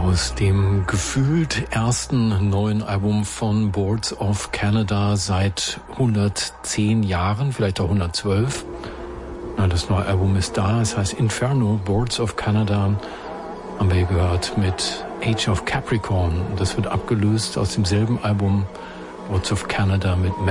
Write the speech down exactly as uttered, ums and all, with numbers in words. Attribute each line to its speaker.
Speaker 1: Aus dem gefühlt ersten neuen Album von Boards of Canada seit hundertzehn Jahren, vielleicht auch hundertzwölf. Na, das neue Album ist da, es heißt Inferno, Boards of Canada, haben wir hier gehört mit Age of Capricorn. Das wird abgelöst aus demselben Album Boards of Canada mit